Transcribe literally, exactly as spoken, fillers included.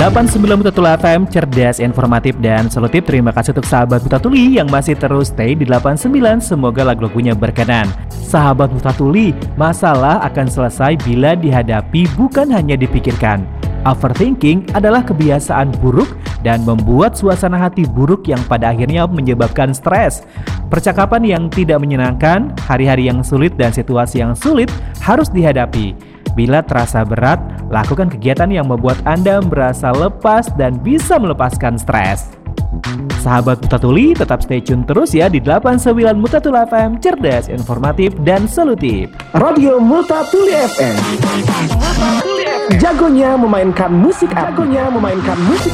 delapan puluh sembilan Mutatuli F M, cerdas, informatif, dan solutif. Terima kasih untuk sahabat Mutatuli yang masih terus stay di delapan puluh sembilan. Semoga lagu-lagunya berkenan. Sahabat Mutatuli, masalah akan selesai bila dihadapi, bukan hanya dipikirkan. Overthinking adalah kebiasaan buruk dan membuat suasana hati buruk yang pada akhirnya menyebabkan stres. Percakapan yang tidak menyenangkan, hari-hari yang sulit, dan situasi yang sulit harus dihadapi. Bila terasa berat, lakukan kegiatan yang membuat Anda merasa lepas dan bisa melepaskan stres. Sahabat Mutatuli, tetap stay tune terus ya di delapan puluh sembilan Mutatuli F M, cerdas, informatif, dan solutif. Radio Mutatuli F M. Jagonya memainkan musik, jagonya memainkan musik.